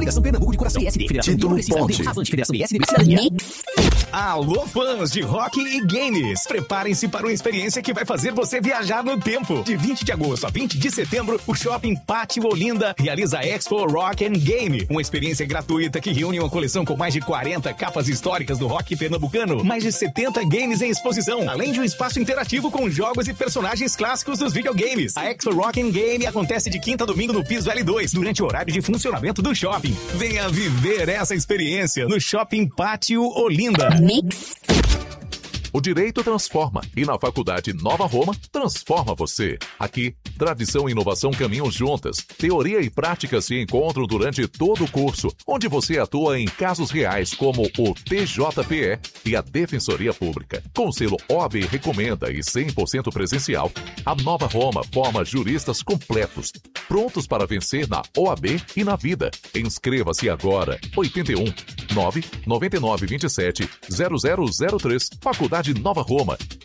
Federação Pernambuco de Coração. PSD. Federação Título Ponte. Avante. Federação PSD. Cidadania. Alô, fãs de rock e games! Preparem-se para uma experiência que vai fazer você viajar no tempo. De 20 de agosto a 20 de setembro, o Shopping Pátio Olinda realiza a Expo Rock and Game, uma experiência gratuita que reúne uma coleção com mais de 40 capas históricas do rock pernambucano, mais de 70 games em exposição, além de um espaço interativo com jogos e personagens clássicos dos videogames. A Expo Rock and Game acontece de quinta a domingo no piso L2, durante o horário de funcionamento do shopping. Venha viver essa experiência no Shopping Pátio Olinda. O direito transforma e na Faculdade Nova Roma transforma você. Aqui, tradição e inovação caminham juntas. Teoria e prática se encontram durante todo o curso, onde você atua em casos reais como o TJPE e a Defensoria Pública. Com selo OAB recomenda e 100% presencial, a Nova Roma forma juristas completos, prontos para vencer na OAB e na vida. Inscreva-se agora. 81 9 99 27 0003. Faculdade Nova Roma.